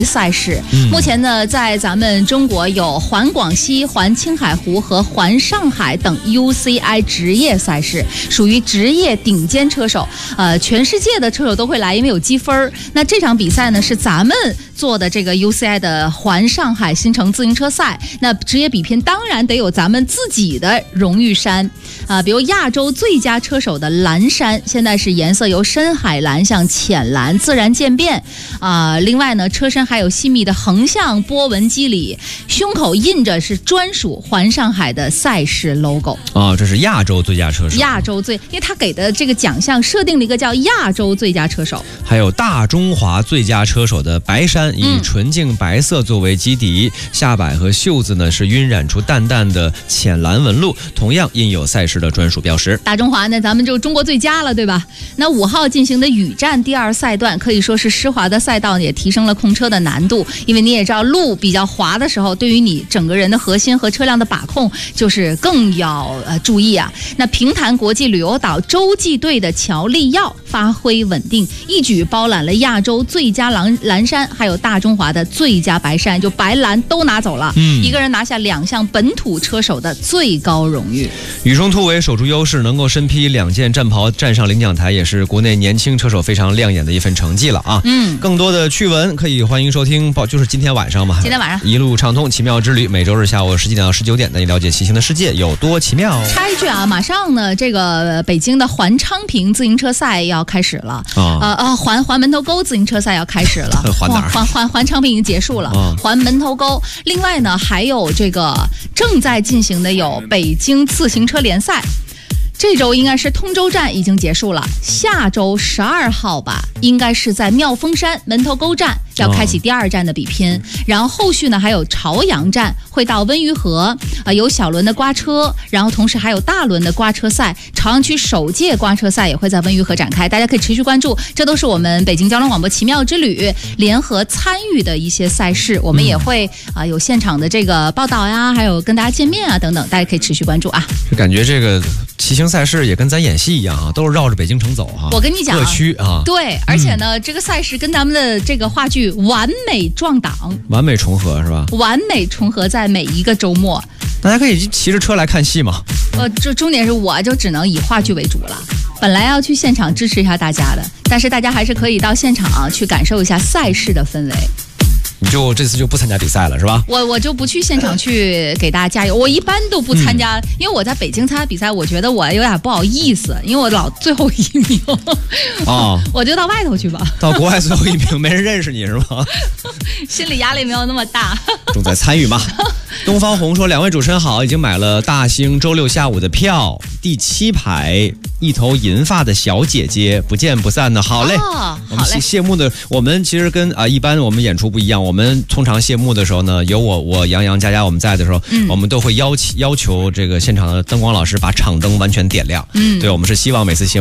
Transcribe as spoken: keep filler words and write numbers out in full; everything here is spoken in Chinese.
赛事。目前呢，在咱们中国有环广西、环青海湖和环上海等 U C I 职业赛事，属于职业顶尖车手。呃，全世界的车手都会来，因为有积分。那这场比赛呢，是咱们做的这个 U C I 的环上海新城自行车赛。那职业比拼当然得有咱们自己的荣誉衫啊、呃，比如亚洲最佳车手的蓝衫，现在是颜色由深海蓝向浅蓝自然渐变啊、呃。另外呢，车身还有细密的横向波纹肌理，胸口印着是专属环上海的赛事 logo 啊、哦，这是亚洲最佳车手。 亚洲最，因为他给的这个奖项设定了一个叫亚洲最佳车手。 还有大中华最佳车手的白衫，以纯净白色作为基底，嗯、下摆和袖子呢是晕染出淡淡的浅蓝纹路，同样印有赛事的专属标识。 大中华呢，咱们就中国最佳了，对吧？那五号进行的雨战第二赛段，可以说是湿滑的赛道，也提升了控车的难度。因为你也知道，路比较滑的时候，对于你整个人的核心和车辆的把控，就是更要呃注意啊。那平潭国际旅游岛洲际队的乔利耀发挥稳定，一举包揽了亚洲最佳蓝蓝衫，还有大中华的最佳白衫，就白蓝都拿走了，嗯、一个人拿下两项本土车手的最高荣誉。 羽生突围守住优势，能够身披两件战袍站上领奖台，也是国内年轻车手非常亮眼的一份成绩了啊。嗯，更多的趣闻可以欢迎收听，就是今天晚上嘛。 今天晚上一路畅通奇妙之旅，每周日下午十几点到十九点，带你了解骑行的世界有多奇妙。 插一句啊，马上呢，这个北京的环昌平自行车赛要开始了啊啊、呃！环环门头沟自行车赛要开始了， 环哪儿？ 环环环昌平已经结束了，啊、环门头沟。另外呢，还有这个正在进行的有北京自行车联赛。这周应该是通州站已经结束了，下周十二号吧，应该是在妙峰山门头沟站要开启第二站的比拼，哦、然后后续呢还有朝阳站会到温榆河，呃，有小轮的刮车，然后同时还有大轮的刮车赛，朝阳区首届刮车赛也会在温榆河展开，大家可以持续关注，这都是我们北京交通广播奇妙之旅联合参与的一些赛事，我们也会啊、呃、有现场的这个报道呀，还有跟大家见面啊等等，大家可以持续关注啊。 就感觉这个骑行赛事也跟咱演戏一样啊，都是绕着北京城走哈。 我跟你讲， 各区啊， 对，而且呢，嗯、这个赛事跟咱们的这个话剧完美撞档， 完美重合是吧？ 完美重合在每一个周末， 大家可以骑着车来看戏嘛。 呃，这重点是我就只能以话剧为主了。本来要去现场支持一下大家的，但是大家还是可以到现场、啊、去感受一下赛事的氛围。 你就这次就不参加比赛了是吧？ 我我就不去现场去给大家加油，我一般都不参加，嗯、因为我在北京参加比赛，我觉得我有点不好意思，因为我老最后一名。哦，我就到外头去吧。 到国外最后一名，没人认识你是吗？ 心理压力没有那么大。 重在参与嘛。东方红说：“两位主持人好，已经买了大兴周六下午的票，第七排一头银发的小姐姐，不见不散的。好嘞， 哦、 我们谢谢幕的，我们其实跟啊、呃、一般我们演出不一样，我们通常谢幕的时候呢，有我我杨洋佳佳我们在的时候，嗯、我们都会要求要求这个现场的灯光老师把场灯完全点亮。嗯，对，我们是希望每次谢幕